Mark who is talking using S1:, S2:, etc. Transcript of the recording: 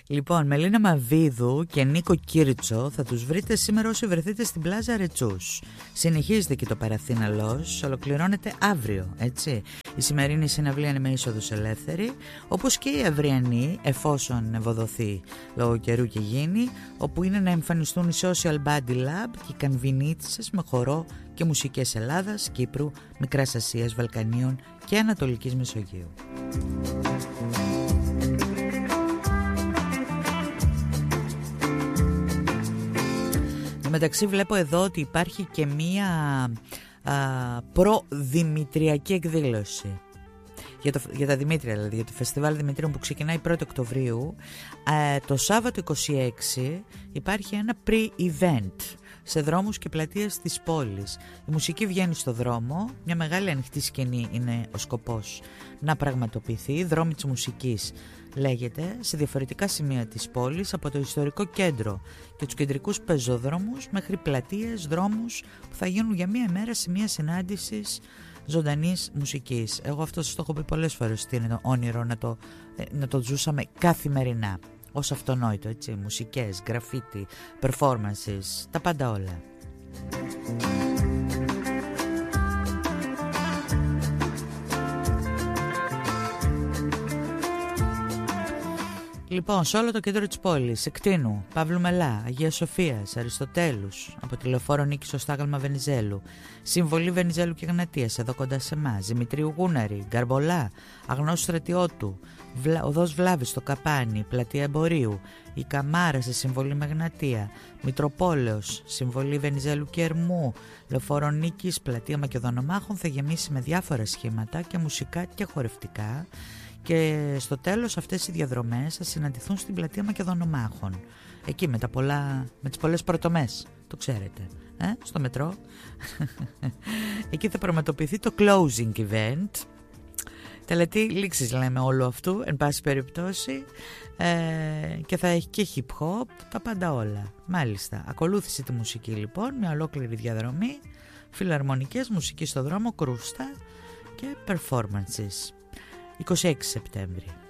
S1: Λοιπόν, Μελίνα Μαβίδου και Νίκο Κίρτσο θα τους βρείτε σήμερα όσοι βρεθείτε στην Πλάζα Ρετσούς. Συνεχίζεται και το Παραθύναλος, ολοκληρώνεται αύριο, έτσι. Η σημερινή συναυλία είναι με είσοδος ελεύθερη, όπως και η αυριανή, εφόσον ευοδοθεί λόγω καιρού και γίνει, όπου είναι να εμφανιστούν οι Social Body Lab και οι Κανβινίτσες με χορό και μουσικές Ελλάδας, Κύπρου, Μικράς Ασίας, Βαλκανίων και Ανατολικής Μεσογείου. Μεταξύ βλέπω εδώ ότι υπάρχει και μία προδημητριακή εκδήλωση για τα Δημήτρια, δηλαδή για το Φεστιβάλ Δημητρίων που ξεκινάει 1η Οκτωβρίου. Το Σάββατο 26 υπάρχει ένα pre-event σε δρόμους και πλατείες της πόλης. Η μουσική βγαίνει στο δρόμο, μια μεγάλη ανοιχτή σκηνή είναι ο σκοπός να πραγματοποιηθεί. Δρόμοι της μουσικής λέγεται, σε διαφορετικά σημεία της πόλης, από το ιστορικό κέντρο και τους κεντρικούς πεζόδρομους μέχρι πλατείες, δρόμους που θα γίνουν για μία ημέρα σε μία συνάντηση ζωντανής μουσικής. Εγώ αυτό σας το έχω πει πολλές φορές ότι είναι το όνειρο να το ζούσαμε καθημερινά, ως αυτονόητο, έτσι, μουσικές, γραφίτι, performances, τα πάντα όλα. Λοιπόν, σε όλο το κέντρο της πόλης, Εκτίνου, Παύλου Μελά, Αγίας Σοφίας, Αριστοτέλους, από τη Λεωφόρο Νίκη στο Στάγαλμα Βενιζέλου, Συμβολή Βενιζέλου και Γνατίας, εδώ κοντά σε εμάς, Δημητρίου Γούναρη, Γκαρμπολά, Αγνός Στρατιώτου, Οδός Βλάβης στο Καπάνι, Πλατεία Εμπορίου, η Καμάρα σε Συμβολή με Γνατία, Μητροπόλεως, Συμβολή Βενιζέλου και Ερμού, Λεωφόρο Νίκης, Πλατεία Μακεδονομάχων θα γεμίσει με διάφορα σχήματα και μουσικά και χορευτικά. Και στο τέλος αυτές οι διαδρομές θα συναντηθούν στην Πλατεία Μακεδονομάχων. Εκεί με τις πολλές πρωτομές, το ξέρετε, στο μετρό. Εκεί θα πραγματοποιηθεί το closing event. Τελετή λήξης λέμε όλου αυτού, εν πάση περιπτώσει. Και θα έχει και hip hop, τα πάντα όλα. Μάλιστα, ακολούθησε τη μουσική λοιπόν, μια ολόκληρη διαδρομή, φιλαρμονικές, μουσική στο δρόμο, κρούστα και performances. 26 Σεπτέμβρη.